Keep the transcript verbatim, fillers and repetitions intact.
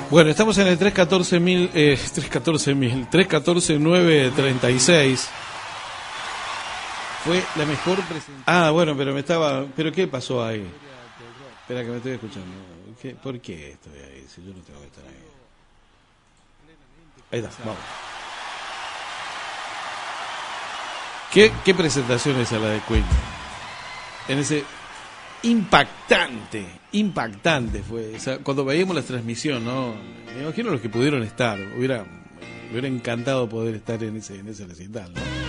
Bueno, estamos en el tres catorce mil, eh, tres catorce mil, tres catorce nueve treinta y seis. Fue la mejor presentación. Ah, bueno, pero me estaba, pero ¿qué pasó ahí? Espera que me estoy escuchando. ¿Qué? ¿Por qué estoy ahí? Si yo no tengo que estar ahí. Ahí está, vamos. ¿Qué, qué presentación es la de Queen? En ese impactante, impactante fue. O sea, cuando veíamos la transmisión, ¿no? Me imagino los que pudieron estar. Hubiera, me hubiera encantado poder estar en ese, en ese recital, ¿no?